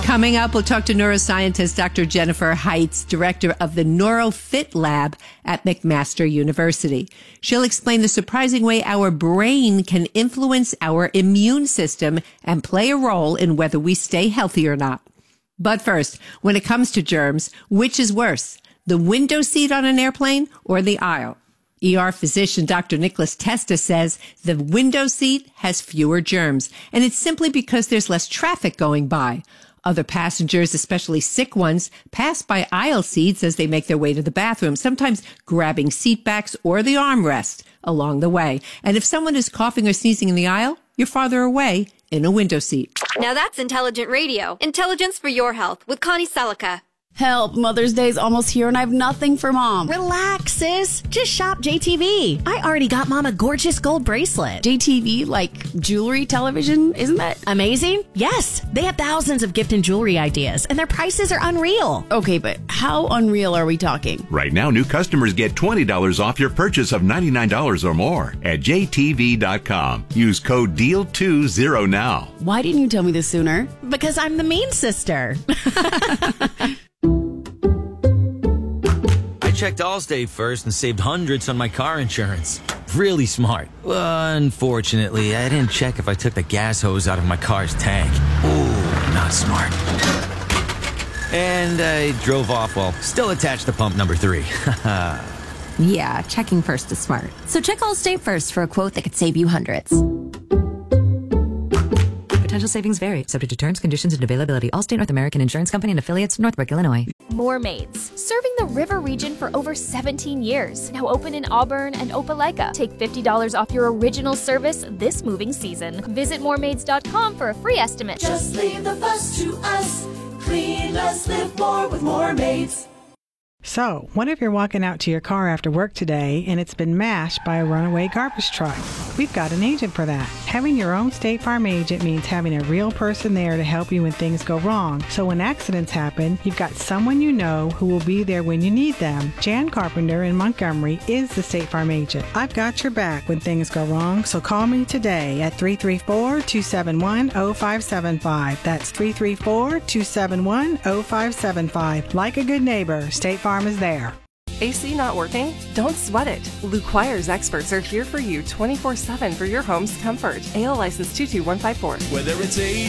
Coming up, we'll talk to neuroscientist Dr. Jennifer Heitz, director of the NeuroFit Lab at McMaster University. She'll explain the surprising way our brain can influence our immune system and play a role in whether we stay healthy or not. But first, when it comes to germs, which is worse, the window seat on an airplane or the aisle? ER physician Dr. Nicholas Testa says the window seat has fewer germs, and it's simply because there's less traffic going by. Other passengers, especially sick ones, pass by aisle seats as they make their way to the bathroom, sometimes grabbing seat backs or the armrest along the way. And if someone is coughing or sneezing in the aisle, you're farther away in a window seat. Now that's intelligent radio. Intelligence for your health with Connie Selica. Help, Mother's Day's almost here and I have nothing for Mom. Relax, sis. Just shop JTV. I already got Mom a gorgeous gold bracelet. JTV, like jewelry, television, isn't that amazing? Yes. They have thousands of gift and jewelry ideas, and their prices are unreal. Okay, but how unreal are we talking? Right now, new customers get $20 off your purchase of $99 or more at JTV.com. Use code DEAL20 now. Why didn't you tell me this sooner? Because I'm the mean sister. Checked Allstate first and saved hundreds on my car insurance. Really smart. Unfortunately, I didn't check if I took the gas hose out of my car's tank. Ooh, not smart. And I drove off while still attached to pump number 3. Yeah, checking first is smart. So check Allstate first for a quote that could save you hundreds. Potential savings vary, subject to terms, conditions, and availability. Allstate North American Insurance Company and affiliates, Northbrook, Illinois. Moormaids, serving the river region for over 17 years. Now open in Auburn and Opelika. Take $50 off your original service this moving season. Visit moormaids.com for a free estimate. Just leave the fuss to us. Clean less, live more with Moormaids. So, what if you're walking out to your car after work today and it's been mashed by a runaway garbage truck? We've got an agent for that. Having your own State Farm agent means having a real person there to help you when things go wrong. So when accidents happen, you've got someone you know who will be there when you need them. Jan Carpenter in Montgomery is the State Farm agent. I've got your back when things go wrong, so call me today at 334-271-0575. That's 334-271-0575. Like a good neighbor, State Farm is there. AC not working? Don't sweat it. Blue Choir's experts are here for you 24/7 for your home's comfort. AL license 22154. Whether it's AC